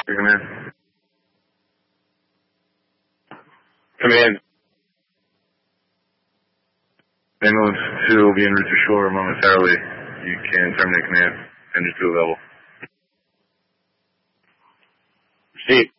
Command. Command. Ambulance 2 will be en route to shore momentarily. You can terminate command. Engine 2 available. Proceed.